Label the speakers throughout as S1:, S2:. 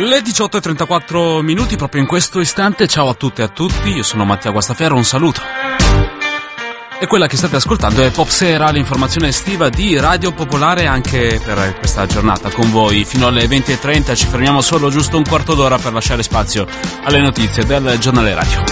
S1: Le 18:34, proprio in questo istante. Ciao a tutte e a tutti, io sono Mattia Guastaferro, un saluto. E quella che state ascoltando è Popsera, l'informazione estiva di Radio Popolare anche per questa giornata con voi. Fino alle 20:30 ci fermiamo solo giusto un quarto d'ora per lasciare spazio alle notizie del giornale radio.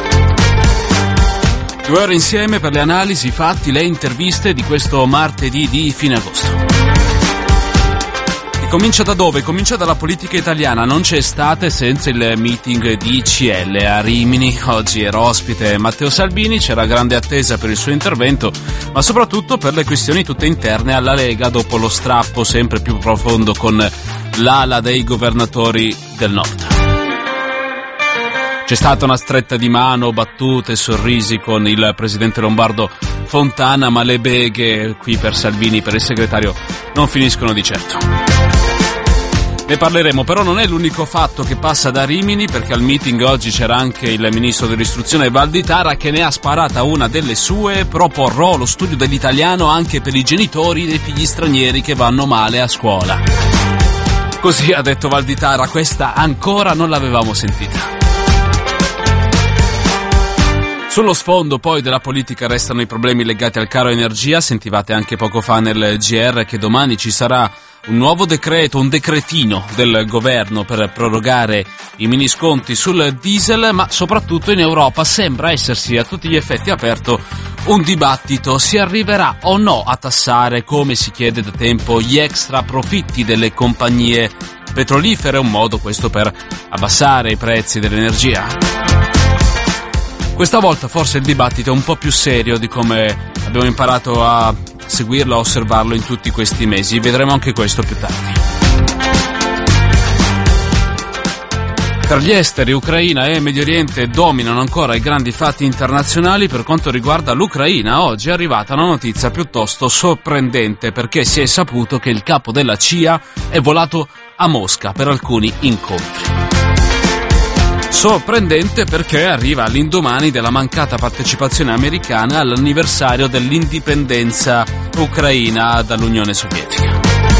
S1: 2 ore insieme per le analisi, i fatti, le interviste di questo martedì di fine agosto. Comincia da dove? Comincia dalla politica italiana. Non c'è estate senza il meeting di CL a Rimini. Oggi era ospite Matteo Salvini, c'era grande attesa per il suo intervento, ma soprattutto per le questioni tutte interne alla Lega dopo lo strappo sempre più profondo con l'ala dei governatori del Nord. C'è stata una stretta di mano, battute, sorrisi con il presidente lombardo Fontana, ma le beghe qui per Salvini, per il segretario, non finiscono di certo. Ne parleremo, però non è l'unico fatto che passa da Rimini, perché al meeting oggi c'era anche il ministro dell'istruzione Valditara che ne ha sparata una delle sue. Proporrò lo studio dell'italiano anche per i genitori dei figli stranieri che vanno male a scuola. Così ha detto Valditara, questa ancora non l'avevamo sentita. Sullo sfondo poi della politica restano i problemi legati al caro energia. Sentivate anche poco fa nel GR che domani ci sarà un nuovo decreto, un decretino del governo per prorogare i mini sconti sul diesel, ma soprattutto in Europa sembra essersi a tutti gli effetti aperto un dibattito. Si arriverà o no a tassare, come si chiede da tempo, gli extra profitti delle compagnie petrolifere? Un modo questo per abbassare i prezzi dell'energia. Questa volta forse il dibattito è un po' più serio di come abbiamo imparato a seguirlo, a osservarlo in tutti questi mesi. Vedremo anche questo più tardi. Per gli esteri, Ucraina e Medio Oriente dominano ancora i grandi fatti internazionali. Per quanto riguarda l'Ucraina, oggi è arrivata una notizia piuttosto sorprendente, perché si è saputo che il capo della CIA è volato a Mosca per alcuni incontri. Sorprendente perché arriva all'indomani della mancata partecipazione americana all'anniversario dell'indipendenza ucraina dall'Unione Sovietica.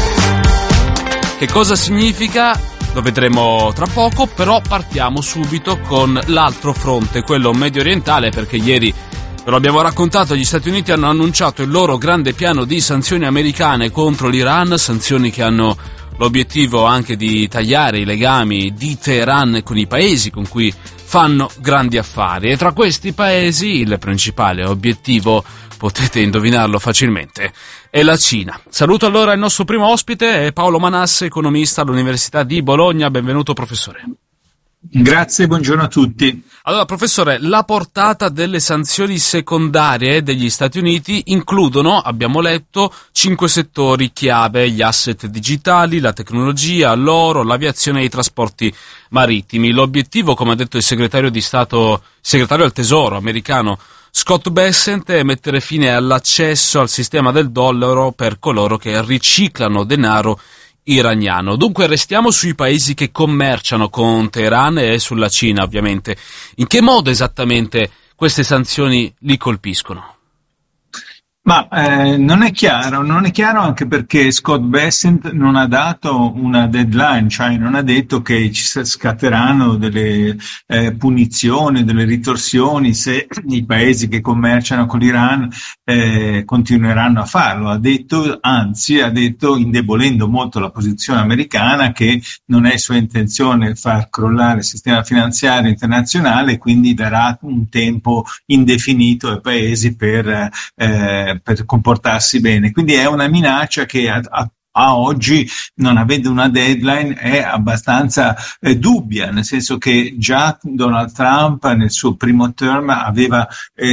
S1: Che cosa significa? Lo vedremo tra poco, però partiamo subito con l'altro fronte, quello medio orientale, perché ieri, ve lo abbiamo raccontato, gli Stati Uniti hanno annunciato il loro grande piano di sanzioni americane contro l'Iran, sanzioni che hanno l'obiettivo anche di tagliare i legami di Teheran con i paesi con cui fanno grandi affari, e tra questi paesi il principale obiettivo, potete indovinarlo facilmente, è la Cina. Saluto allora il nostro primo ospite, è Paolo Manasse, economista all'Università di Bologna. Benvenuto professore.
S2: Grazie, buongiorno a tutti.
S1: Allora professore, la portata delle sanzioni secondarie degli Stati Uniti includono, abbiamo letto, 5 settori chiave: gli asset digitali, la tecnologia, l'oro, l'aviazione e i trasporti marittimi. L'obiettivo, come ha detto il segretario al Tesoro americano Scott Bessent, è mettere fine all'accesso al sistema del dollaro per coloro che riciclano denaro iraniano. Dunque restiamo sui paesi che commerciano con Teheran e sulla Cina, ovviamente. In che modo esattamente queste sanzioni li colpiscono?
S2: Ma non è chiaro anche perché Scott Bessent non ha dato una deadline, cioè non ha detto che ci scatteranno delle punizioni, delle ritorsioni se i paesi che commerciano con l'Iran continueranno a farlo. Ha detto, indebolendo molto la posizione americana, che non è sua intenzione far crollare il sistema finanziario internazionale, quindi darà un tempo indefinito ai paesi per comportarsi bene. Quindi è una minaccia che a oggi, non avendo una deadline, è abbastanza dubbia, nel senso che già Donald Trump nel suo primo term aveva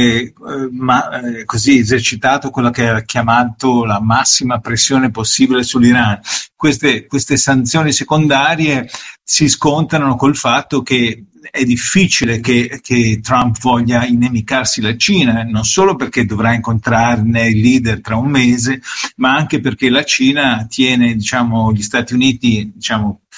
S2: così esercitato quello che ha chiamato la massima pressione possibile sull'Iran. Queste sanzioni secondarie si scontrano col fatto che è difficile che Trump voglia inimicarsi la Cina, non solo perché dovrà incontrarne il leader tra un mese, ma anche perché la Cina tiene, gli Stati Uniti,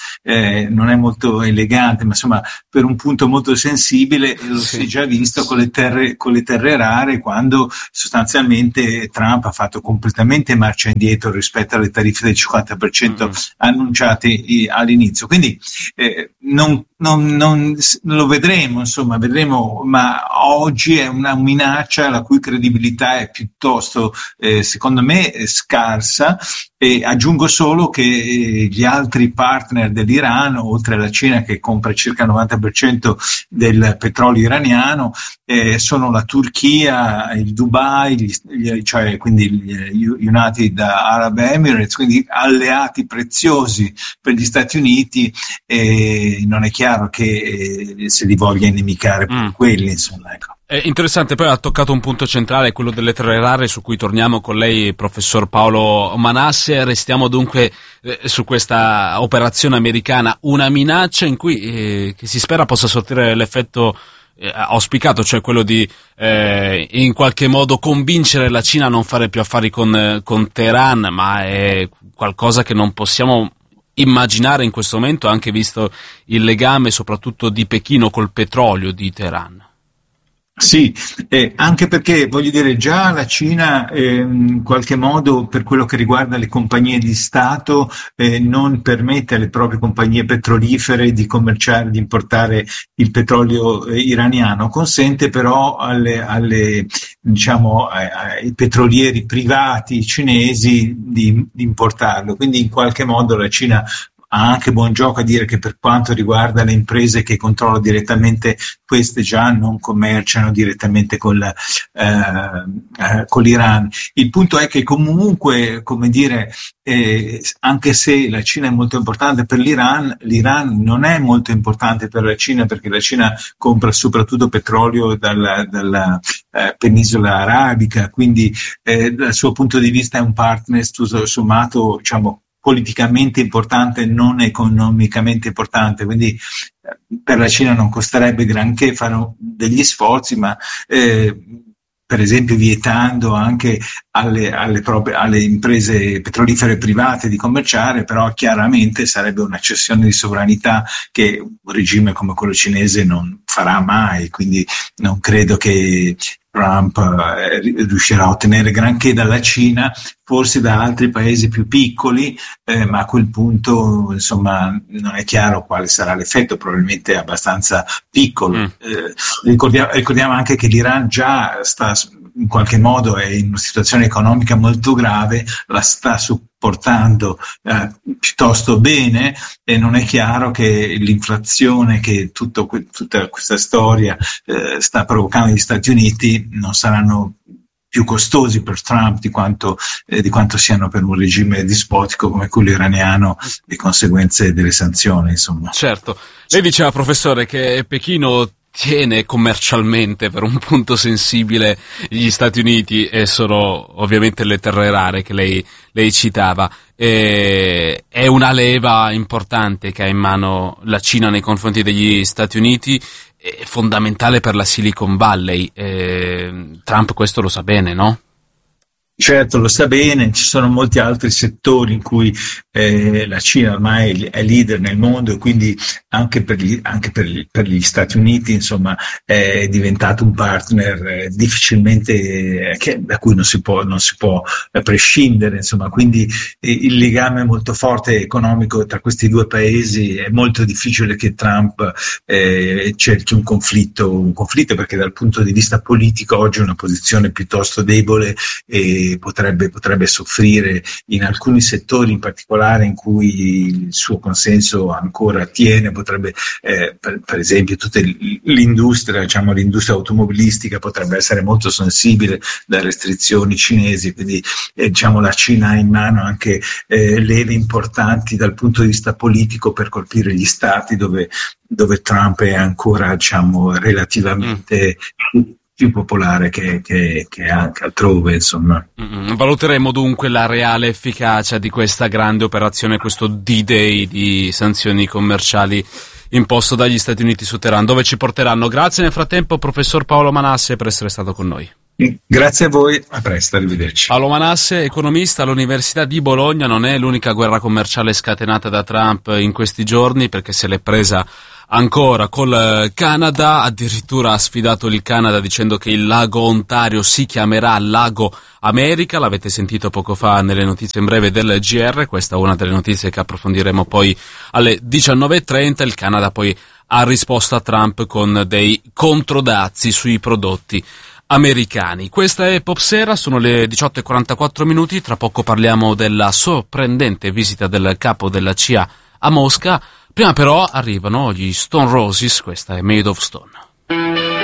S2: non è molto elegante, ma insomma per un punto molto sensibile lo si è già visto con le terre rare, quando sostanzialmente Trump ha fatto completamente marcia indietro rispetto alle tariffe del 50% annunciate all'inizio. Quindi non lo vedremo, insomma, ma oggi è una minaccia la cui credibilità è piuttosto, secondo me, scarsa. E aggiungo solo che gli altri partner dell'Iran, oltre alla Cina che compra circa il 90% del petrolio iraniano, sono la Turchia, il Dubai, cioè quindi gli United Arab Emirates, quindi alleati preziosi per gli Stati Uniti, non è chiaro che se li voglia inimicare per quelli, insomma, ecco.
S1: È interessante, poi ha toccato un punto centrale, quello delle terre rare, su cui torniamo con lei, professor Paolo Manasse. Restiamo dunque su questa operazione americana, una minaccia in cui che si spera possa sortire l'effetto auspicato, cioè quello di in qualche modo convincere la Cina a non fare più affari con Teheran, ma è qualcosa che non possiamo immaginare in questo momento, anche visto il legame soprattutto di Pechino col petrolio di Teheran.
S2: Sì, anche perché voglio dire già la Cina in qualche modo, per quello che riguarda le compagnie di Stato, non permette alle proprie compagnie petrolifere di commerciare, di importare il petrolio iraniano, consente però ai petrolieri privati cinesi di importarlo, quindi in qualche modo la Cina ha anche buon gioco a dire che per quanto riguarda le imprese che controlla direttamente, queste già non commerciano direttamente con l'Iran. Il punto è che comunque, come dire, anche se la Cina è molto importante per l'Iran non è molto importante per la Cina, perché la Cina compra soprattutto petrolio dalla penisola arabica, quindi dal suo punto di vista è un partner tutto sommato, diciamo, politicamente importante, non economicamente importante, quindi per la Cina non costerebbe granché fare degli sforzi, ma per esempio vietando anche alle imprese petrolifere private di commerciare, però chiaramente sarebbe una cessione di sovranità che un regime come quello cinese non farà mai, quindi non credo che Trump riuscirà a ottenere granché dalla Cina, forse da altri paesi più piccoli, ma a quel punto insomma non è chiaro quale sarà l'effetto, probabilmente abbastanza piccolo. Ricordiamo anche che l'Iran già sta in qualche modo è in una situazione economica molto grave, la sta supportando piuttosto bene, e non è chiaro che l'inflazione che tutta questa storia sta provocando negli Stati Uniti non saranno più costosi per Trump di quanto siano per un regime dispotico come quello iraniano, le conseguenze delle sanzioni, insomma.
S1: Certo. Lei diceva, professore, che Pechino tiene commercialmente per un punto sensibile gli Stati Uniti, e sono ovviamente le terre rare che lei citava. È una leva importante che ha in mano la Cina nei confronti degli Stati Uniti, è fondamentale per la Silicon Valley. Trump questo lo sa bene, no?
S2: Certo, lo sa bene, ci sono molti altri settori in cui la Cina ormai è leader nel mondo, e quindi anche per gli Stati Uniti, insomma, è diventato un partner difficilmente da cui non si può prescindere, insomma, quindi il legame molto forte economico tra questi due paesi, è molto difficile che Trump cerchi un conflitto, perché dal punto di vista politico oggi è una posizione piuttosto debole e potrebbe soffrire in alcuni settori in particolare in cui il suo consenso ancora tiene, potrebbe per esempio tutta l'industria, diciamo l'industria automobilistica potrebbe essere molto sensibile da restrizioni cinesi, quindi diciamo la Cina ha in mano anche leve importanti dal punto di vista politico per colpire gli stati dove Trump è ancora, diciamo, relativamente più popolare che anche altrove, insomma.
S1: Valuteremo dunque la reale efficacia di questa grande operazione, questo D-Day di sanzioni commerciali imposto dagli Stati Uniti su Teheran, dove ci porteranno. Grazie nel frattempo, professor Paolo Manasse, per essere stato con noi.
S2: Grazie a voi, a presto, arrivederci.
S1: Paolo Manasse, economista all'Università di Bologna. Non è l'unica guerra commerciale scatenata da Trump in questi giorni, perché se l'è presa ancora col Canada, addirittura ha sfidato il Canada dicendo che il lago Ontario si chiamerà Lago America. L'avete sentito poco fa nelle notizie in breve del GR, questa è una delle notizie che approfondiremo poi alle 19:30. Il Canada poi ha risposto a Trump con dei controdazi sui prodotti americani. Questa è Popsera, sono le 18:44, tra poco parliamo della sorprendente visita del capo della CIA a Mosca. Prima però arrivano gli Stone Roses, questa è Made of Stone.